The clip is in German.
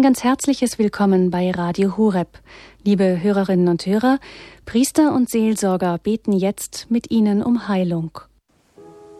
Ein ganz herzliches Willkommen bei Radio Horeb. Liebe Hörerinnen und Hörer, Priester und Seelsorger beten jetzt mit Ihnen um Heilung.